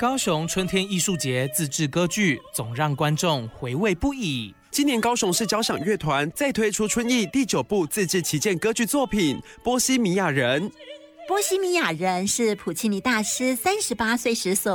高雄春天艺术节自制歌剧总让观众回味不已。 今年高雄市交响乐团再推出春艺第9部自制旗舰歌剧作品《波西米亚人》。 波西米亚人是普契尼大师38岁时所